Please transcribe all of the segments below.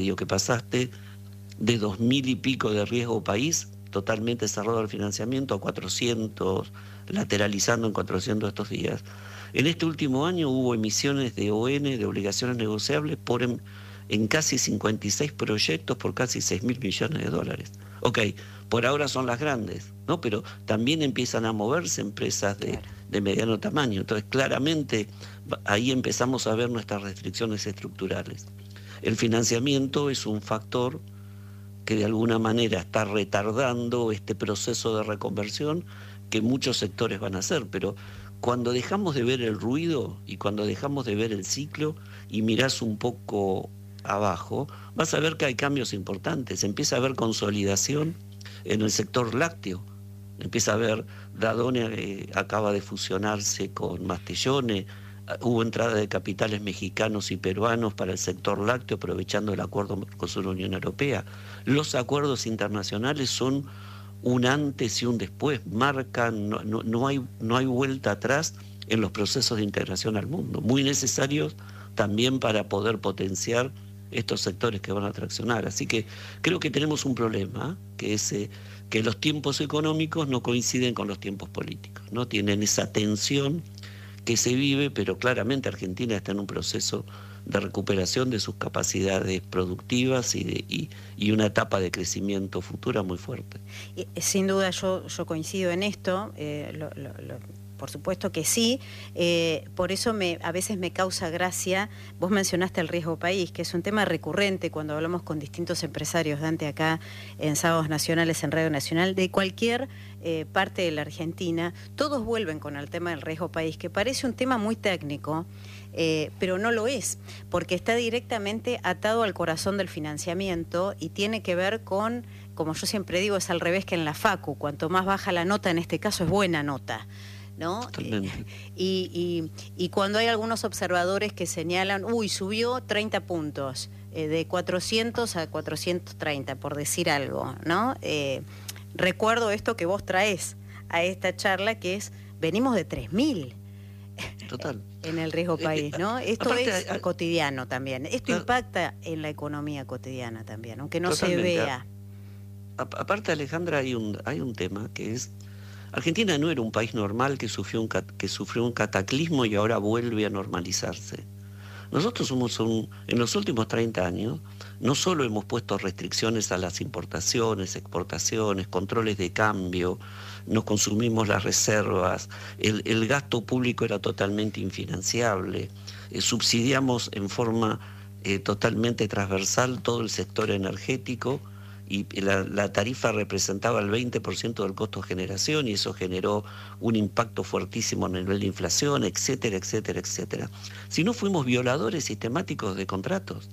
Digo que pasaste de 2.000 y pico de riesgo país, totalmente cerrado al financiamiento, a 400, lateralizando en 400 estos días. En este último año hubo emisiones de ON, de obligaciones negociables, en casi 56 proyectos por casi 6.000 millones de dólares. Ok, por ahora son las grandes, ¿no? Pero también empiezan a moverse empresas Claro. de mediano tamaño. Entonces, claramente, ahí empezamos a ver nuestras restricciones estructurales. El financiamiento es un factor que de alguna manera está retardando este proceso de reconversión que muchos sectores van a hacer, pero cuando dejamos de ver el ruido y cuando dejamos de ver el ciclo y mirás un poco abajo, vas a ver que hay cambios importantes, empieza a haber consolidación en el sector lácteo, empieza a haber, Dadone acaba de fusionarse con Mastellone, hubo entrada de capitales mexicanos y peruanos para el sector lácteo, aprovechando el acuerdo con la Unión Europea. Los acuerdos internacionales son un antes y un después, marcan, no hay vuelta atrás en los procesos de integración al mundo, muy necesarios también para poder potenciar estos sectores que van a traccionar. Así que creo que tenemos un problema, que es que los tiempos económicos no coinciden con los tiempos políticos, ¿no? Tienen esa tensión que se vive, pero claramente Argentina está en un proceso de recuperación de sus capacidades productivas y una etapa de crecimiento futura muy fuerte. Sin duda yo coincido en esto, por supuesto que sí, por eso a veces me causa gracia, vos mencionaste el riesgo país, que es un tema recurrente cuando hablamos con distintos empresarios, Dante, acá en Sábados Nacionales, en Radio Nacional, de cualquier parte de la Argentina, todos vuelven con el tema del riesgo país, que parece un tema muy técnico, pero no lo es, porque está directamente atado al corazón del financiamiento y tiene que ver con, como yo siempre digo, es al revés que en la facu, cuanto más baja la nota, en este caso es buena nota, ¿no? Y cuando hay algunos observadores que señalan, uy, subió 30 puntos, de 400 a 430, por decir algo, ¿no? Recuerdo esto que vos traes a esta charla, que es, venimos de 3.000. Total. En el riesgo país, ¿no? Esto aparte, es cotidiano también. Esto impacta en la economía cotidiana también, aunque no se vea. Aparte, Alejandra, hay un tema que es, Argentina no era un país normal que sufrió un cataclismo y ahora vuelve a normalizarse. Nosotros en los últimos 30 años, no solo hemos puesto restricciones a las importaciones, exportaciones, controles de cambio, nos consumimos las reservas, el gasto público era totalmente infinanciable, subsidiamos en forma totalmente transversal todo el sector energético, y la tarifa representaba el 20% del costo de generación y eso generó un impacto fuertísimo a nivel de inflación, etcétera, etcétera, etcétera. Si no, fuimos violadores sistemáticos de contratos.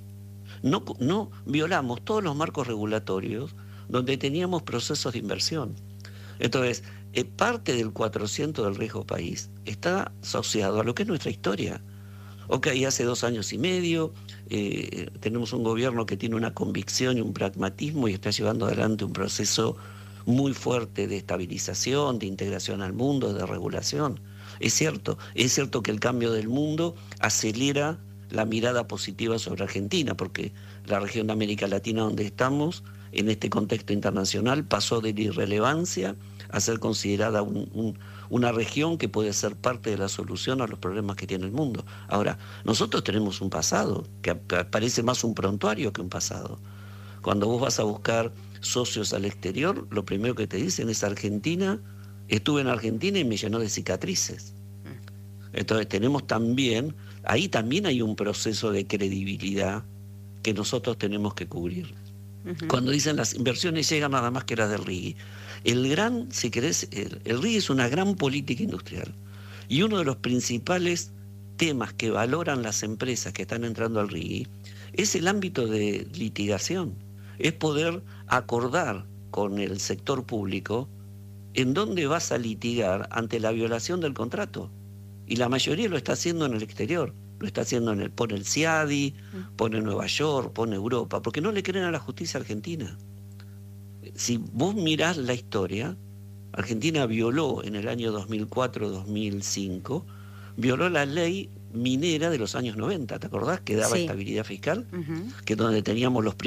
No violamos todos los marcos regulatorios donde teníamos procesos de inversión. Entonces, parte del 400 del riesgo país está asociado a lo que es nuestra historia. Ok, hace 2 años y medio tenemos un gobierno que tiene una convicción y un pragmatismo y está llevando adelante un proceso muy fuerte de estabilización, de integración al mundo, de regulación. Es cierto que el cambio del mundo acelera la mirada positiva sobre Argentina, porque la región de América Latina donde estamos, en este contexto internacional, pasó de la irrelevancia a ser considerada una región que puede ser parte de la solución a los problemas que tiene el mundo. Ahora, nosotros tenemos un pasado que parece más un prontuario que un pasado. Cuando vos vas a buscar socios al exterior, lo primero que te dicen es Argentina, estuve en Argentina y me llenó de cicatrices. Entonces tenemos también, ahí también hay un proceso de credibilidad que nosotros tenemos que cubrir. Cuando dicen las inversiones llegan nada más que las del RIGI. Si querés, el RIGI es una gran política industrial. Y uno de los principales temas que valoran las empresas que están entrando al RIGI es el ámbito de litigación. Es poder acordar con el sector público en dónde vas a litigar ante la violación del contrato. Y la mayoría lo está haciendo en el exterior. Lo está haciendo pone el CIADI, pone Nueva York, pone Europa, porque no le creen a la justicia argentina. Si vos mirás la historia, Argentina violó en el año 2004-2005, violó la ley minera de los años 90, ¿te acordás? Que daba Sí. estabilidad fiscal, Ujú. que donde teníamos los